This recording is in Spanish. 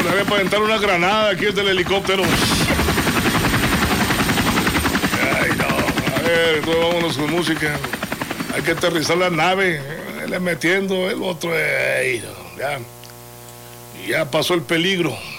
para aventar una granada aquí desde el helicóptero. Ay, no. A ver, entonces vámonos con música. Hay que aterrizar la nave. Le metiendo el otro. Ay, no, ya pasó el peligro.